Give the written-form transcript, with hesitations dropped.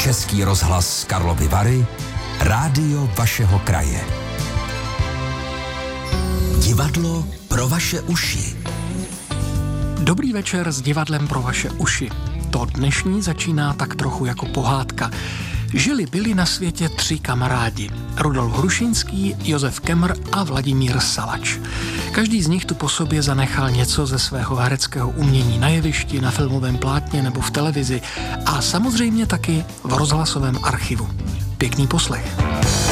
Český rozhlas Karlovy Vary, rádio vašeho kraje. Divadlo pro vaše uši. Dobrý večer s divadlem pro vaše uši. To dnešní začíná tak trochu jako pohádka. Byli na světě 3 kamarádi. Rudolf Hrušinský, Josef Kemr a Vladimír Salač. Každý z nich tu po sobě zanechal něco ze svého hereckého umění na jevišti, na filmovém plátně nebo v televizi a samozřejmě taky v rozhlasovém archivu. Pěkný poslech.